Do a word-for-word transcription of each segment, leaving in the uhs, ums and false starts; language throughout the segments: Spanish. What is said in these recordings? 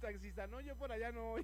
taxista, no, yo por allá no voy.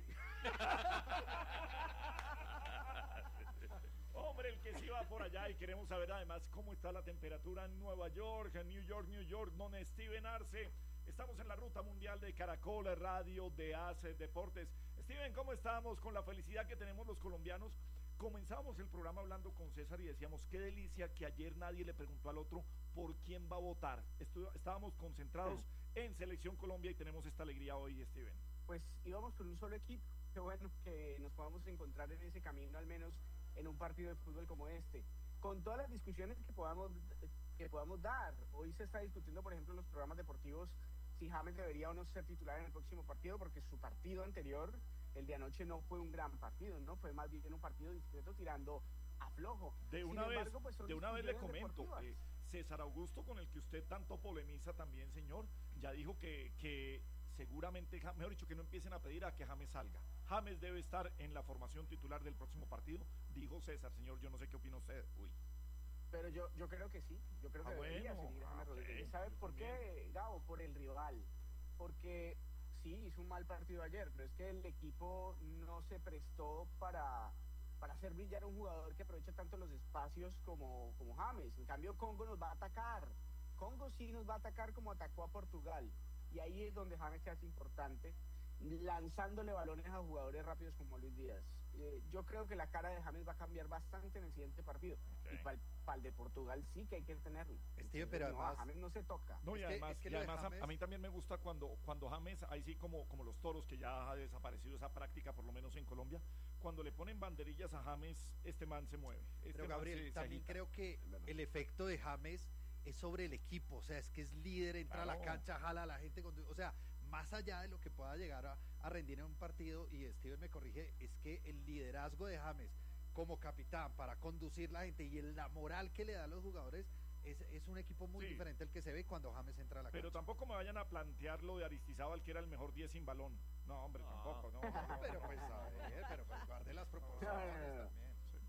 Hombre, el que sí va por allá, y queremos saber además cómo está la temperatura en Nueva York, en New York, New York, don Steven Arce. Estamos en la ruta mundial de Caracol Radio de A C Deportes. Steven, ¿cómo estamos? Con la felicidad que tenemos los colombianos. Comenzamos el programa hablando con César y decíamos, qué delicia que ayer nadie le preguntó al otro por quién va a votar. Estu- estábamos concentrados sí. en Selección Colombia y tenemos esta alegría hoy, Steven. Pues íbamos con un solo equipo. Qué bueno que nos podamos encontrar en ese camino, al menos en un partido de fútbol como este, con todas las discusiones que podamos que podamos dar. Hoy se está discutiendo, por ejemplo, en los programas deportivos, si James debería o no ser titular en el próximo partido, porque su partido anterior, el de anoche, no fue un gran partido, no fue más bien un partido discreto tirando a flojo. De una Sin vez, embargo, pues de una vez le comento, eh, César Augusto, con el que usted tanto polemiza también, señor, ya dijo que, que seguramente, mejor dicho, que no empiecen a pedir a que James salga. James debe estar en la formación titular del próximo partido, dijo César, señor, yo no sé qué opina usted. Uy. Pero yo yo creo que sí, yo creo que ah, debería bueno, seguir James ah, Rodríguez. ¿Sabe por qué, Gabo? Por el rival. Porque sí, hizo un mal partido ayer, pero es que el equipo no se prestó para, para hacer brillar a un jugador que aprovecha tanto los espacios como, como James. En cambio, Congo nos va a atacar. Congo sí nos va a atacar como atacó a Portugal. Y ahí es donde James se hace importante, lanzándole balones a jugadores rápidos como Luis Díaz. Eh, yo creo que la cara de James va a cambiar bastante en el siguiente partido. Okay. Y para pa el de Portugal sí que hay que tenerlo. Steve, pero no, además, a James no se toca. No, y además, es que, es que y además James... a, a mí también me gusta cuando, cuando James, ahí sí como, como los toros, que ya ha desaparecido esa práctica, por lo menos en Colombia, cuando le ponen banderillas a James, este man se mueve. Este pero Gabriel, se, también se creo que el efecto de James es sobre el equipo, o sea, es que es líder, entra claro. a la cancha, jala a la gente, o sea, más allá de lo que pueda llegar a, a rendir en un partido, y Steven me corrige, es que el liderazgo de James como capitán para conducir la gente y la moral que le da a los jugadores es, es un equipo muy sí. diferente al que se ve cuando James entra a la cancha. Pero tampoco me vayan a plantear lo de Aristizábal, que era el mejor diez sin balón. No, hombre, no. tampoco, no, no, no. Pero pues, a ver, pero pues guarde las proporciones no, no, no. también. Sí.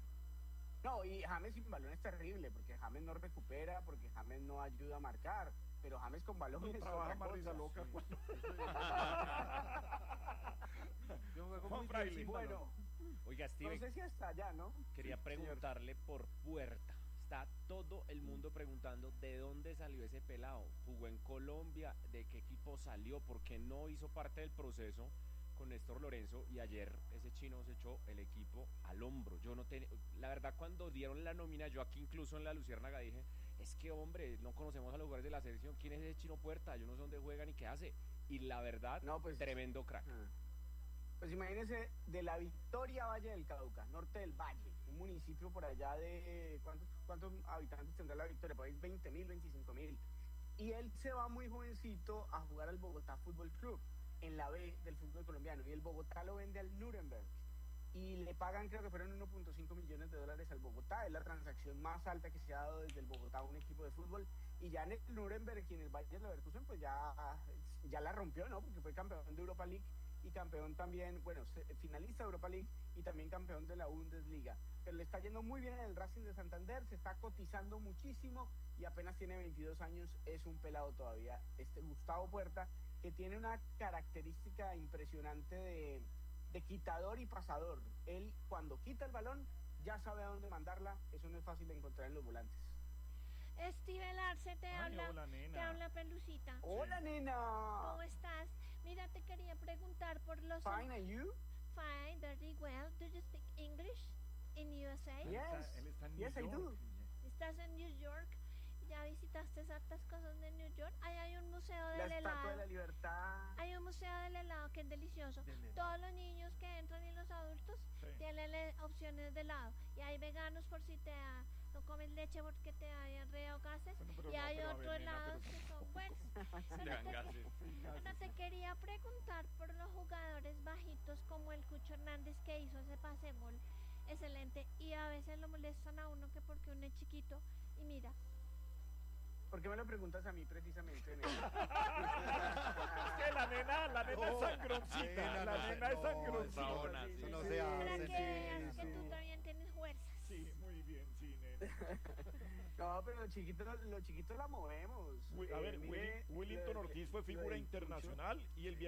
No, y James sin balón es terrible, porque James no recupera, porque James no ayuda a marcar, pero James con balón no es trabaja más risa loca. Sí. Cuando... Yo juego muy Fraile, bueno. Oiga, Steven, no sé si hasta allá, ¿no? Quería sí, preguntarle señor. por Puerta. Está todo el mundo preguntando de dónde salió ese pelado. ¿Jugó en Colombia? ¿De qué equipo salió? ¿Por qué no hizo parte del proceso con Néstor Lorenzo? Y ayer ese chino se echó el equipo al hombro. Yo no tenía, la verdad, cuando dieron la nómina, yo aquí incluso en la Luciérnaga dije, es que hombre, no conocemos a los jugadores de la selección. ¿Quién es ese chino Puerta? Yo no sé dónde juega ni qué hace. Y la verdad, no, pues, tremendo crack. Ah. Pues imagínense, de la Victoria Valle del Cauca, norte del Valle, un municipio por allá de... ¿Cuántos, cuántos habitantes tendrá la Victoria? Por ahí veinte mil, veinticinco mil. Y él se va muy jovencito a jugar al Bogotá Fútbol Club, en la B del fútbol colombiano, y el Bogotá lo vende al Nuremberg. Y le pagan, creo que fueron uno punto cinco millones de dólares al Bogotá. Es la transacción más alta que se ha dado desde el Bogotá a un equipo de fútbol. Y ya en el Nuremberg, y en el Bayer Leverkusen, pues ya, ya la rompió, ¿no? Porque fue campeón de Europa League y campeón también, bueno, finalista de Europa League y también campeón de la Bundesliga. Pero le está yendo muy bien en el Racing de Santander, se está cotizando muchísimo y apenas tiene veintidós años, es un pelado todavía. Este Gustavo Puerta, que tiene una característica impresionante de, de quitador y pasador. Él, cuando quita el balón, ya sabe a dónde mandarla. Eso no es fácil de encontrar en los volantes. Steven Arce, te Ay, habla, hola, nena. te habla Pelucita. Hola, nena. ¿Cómo estás? Mira, te quería preguntar por los... Fine, and you? Fine, very well. Do you speak English in U S A? Yes, él está en yes, New I York. do. ¿Estás en New York? ¿Ya visitaste hartas cosas de New York? Ahí hay un museo del la helado. Estatua de la Libertad. Hay un museo del helado que es delicioso. Todos los niños que entran y los adultos sí. tienen le- opciones de helado. Y hay veganos por si te da, no comes leche porque te da diarrea o gases. Bueno, y no, hay otros helados pero... que son buenos. Pero te, bueno, te quería preguntar por los jugadores bajitos como el Cucho Hernández, que hizo ese pase gol excelente. Y a veces lo molestan a uno que porque uno es chiquito. Y mira, ¿por qué me lo preguntas a mí precisamente, nena? Es que la nena, la nena es sangroncita. Nena, la no nena se- es sangroncita. no, No, sí, sí, sí, sí. no Sí, se para hace, que sí, veas sí. que tú también tienes fuerzas. sí, muy bien, sí, nena. No, pero los chiquitos, los chiquitos la movemos. Uy, a Eh, ver, mire, Willy- Willington lo- Ortiz fue lo figura del Cucho. internacional y el